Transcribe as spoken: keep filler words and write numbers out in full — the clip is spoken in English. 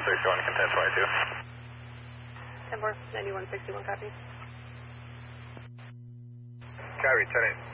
thirty-one, content twenty-two. ten four, ninety-one sixty-one, copy. Copy, ten eight.